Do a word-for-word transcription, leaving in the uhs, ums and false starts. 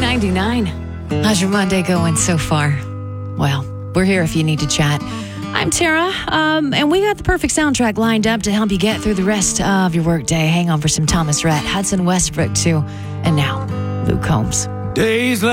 ninety-nine. How's your Monday going so far? Well, we're here if you need to chat. I'm Tara, um, and we got the perfect soundtrack lined up to help you get through the rest of your workday. Hang on for some Thomas Rhett, Hudson Westbrook, too. And now, Luke Combs. Days like